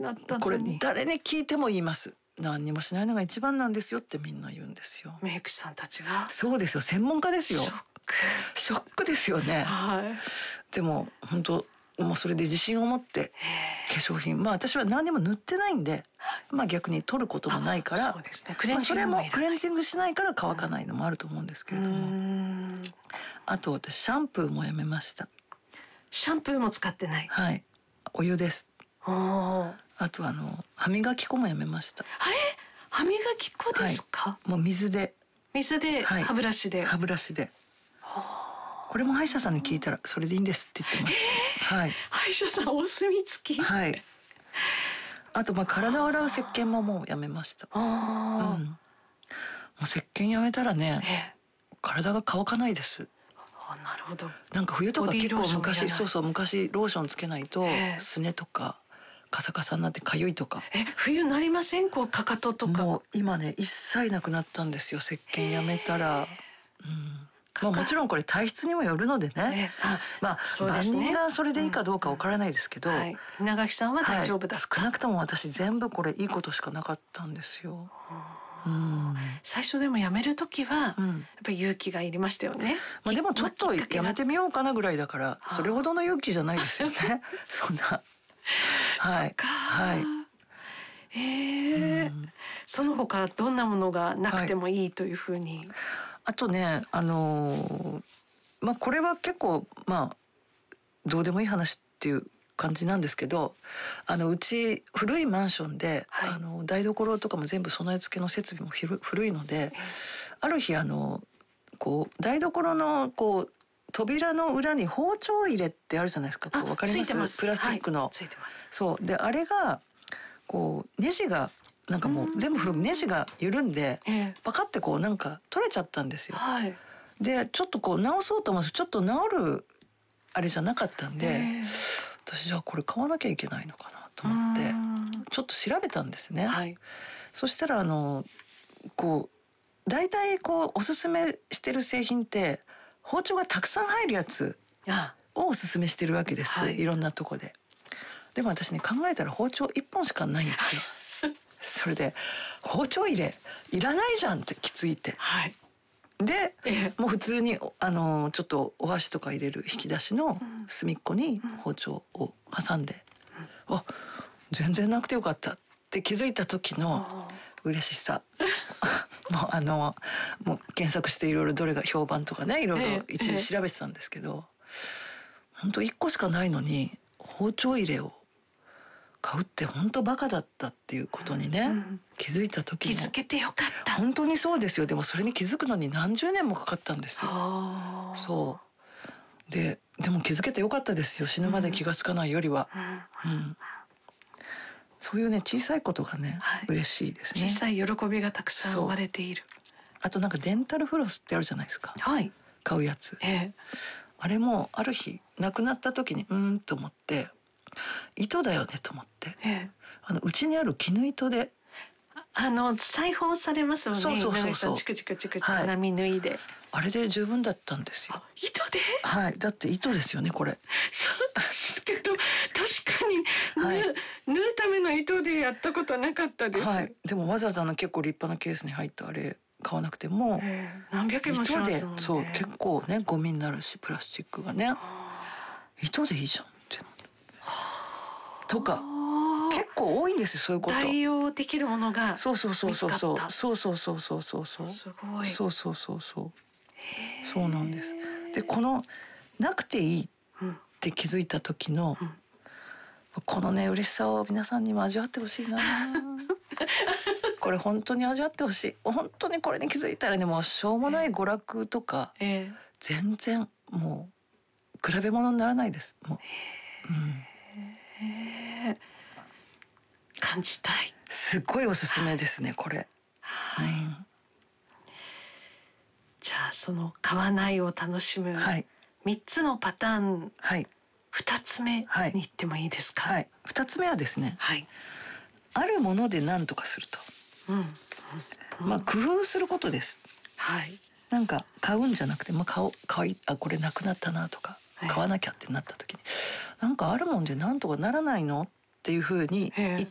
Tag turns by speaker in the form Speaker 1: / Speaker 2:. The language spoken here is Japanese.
Speaker 1: なったのに。
Speaker 2: これ誰に聞いても言います。何にもしないのが一番なんですよってみんな言うんですよ。
Speaker 1: メイク師さんたちが。
Speaker 2: そうですよ、専門家ですよ。ショックですよね。
Speaker 1: はい。
Speaker 2: でも本当もうそれで自信を持って化粧品、私は何にも塗ってないんで、逆に取ることもないから、
Speaker 1: そうですね、クレンジングもいらない。
Speaker 2: それもクレンジングしないから乾かないのもあると思うんですけれども、あと私シャンプーもやめました。
Speaker 1: シャンプーも使ってない。
Speaker 2: はい、お湯です。あと歯磨き粉もやめました。
Speaker 1: 歯磨き粉ですか？
Speaker 2: もう水で、
Speaker 1: 歯ブラシで。
Speaker 2: 歯ブラシで。これも歯医者さんに聞いたらそれでいいんですって言ってます。
Speaker 1: 歯医者さんお墨付き。
Speaker 2: あと体を洗う石鹸ももうやめました。もう石鹸やめたらね、体が乾かないです。
Speaker 1: なるほど。
Speaker 2: なんか冬とか結構昔ローションつけないとすねとかカサカサになってかゆいとか。
Speaker 1: 冬なりません？かかととか。
Speaker 2: もう今ね一切なくなったんですよ、石鹸やめたら。もちろんこれ体質にもよるのでね、万人がそれでいいかどうかわからないですけど、
Speaker 1: 稲垣さんは大丈夫だった。
Speaker 2: 少なくとも私全部これいいことしかなかったんですよ。
Speaker 1: 最初でもやめるときはやっぱり勇気がいりましたよね。
Speaker 2: でもちょっとやめてみようかなぐらいだから、それほどの勇気じゃないですよね。そんな。
Speaker 1: その他どんなものがなくてもいいというふうに。
Speaker 2: あとね、これは結構どうでもいい話っていう感じなんですけど、うち古いマンションで、台所とかも全部備え付けの設備も古いので、ある日台所の扉の裏に包丁入れってあるじゃないですか。わかります？プラスチックの。
Speaker 1: ついてます。
Speaker 2: そうで、あれがネジがなんかもう全部ネジが緩んでパカってなんか取れちゃったんですよ。でちょっと直そうと思うんですけど、ちょっと治るあれじゃなかったんで、私じゃあこれ買わなきゃいけないのかなと思ってちょっと調べたんですね。そしたら大体おすすめしてる製品って包丁がたくさん入るやつをおすすめしてるわけです、いろんなとこで。でも私ね、考えたら包丁1本しかないんですよ。それで包丁入れいらないじゃんって気づいて、で、もう普通にちょっとお箸とか入れる引き出しの隅っこに包丁を挟んで、全然なくてよかったって気づいた時の嬉しさ。もう検索していろいろどれが評判とかね、いろいろ一時調べてたんですけど、本当1個しかないのに包丁入れを買うって本当バカだったっていうことにね、気づいた時の。
Speaker 1: 気づけてよかった。
Speaker 2: 本当にそうですよ。でもそれに気づくのに何十年もかかったんですよ。そうでも気づけてよかったですよ。死ぬまで気がつかないよりは。そういうね、小さいことがね、嬉しいですね。
Speaker 1: 小さい喜びがたくさん生まれている。
Speaker 2: あとなんかデンタルフロスってあるじゃないですか。買うやつ。あれもある日なくなった時にと思って、糸だよねと思って、うちにある絹糸で
Speaker 1: 裁縫されますよね。そうチクチクチクチク波縫いで、
Speaker 2: あれで十分だったんですよ。
Speaker 1: 糸で？
Speaker 2: だって糸ですよねこれ。
Speaker 1: そうですけど確かに縫うための糸でやったことはなかったです。
Speaker 2: でもわざわざ結構立派なケースに入ったあれ買わなくても、
Speaker 1: 何百円もしますもんね。
Speaker 2: そう結構ねゴミになるし、プラスチックがね、糸でいいじゃんってとか結構多いんですよ、そういうこと。
Speaker 1: 代用できるものが見つかった。
Speaker 2: そうすごい。そうなんです。でなくていいって気づいた時の、このね嬉しさを皆さんにも味わってほしいな。これ本当に味わってほしい。本当にこれに気づいたらね、もうしょうもない娯楽とか、全然もう比べ物にならないです。もう、
Speaker 1: 感じたい。
Speaker 2: すっごいおすすめですねこれ。
Speaker 1: じゃあその買わないを楽しむ3つのパターン、2つ目に行ってもいいですか？
Speaker 2: 2つ目はですね、あるもので何とかすると。工夫することです。なんか買うんじゃなくて、これなくなったなとか、買わなきゃってなった時に、なんかあるもんで何とかならないのっていうふうに一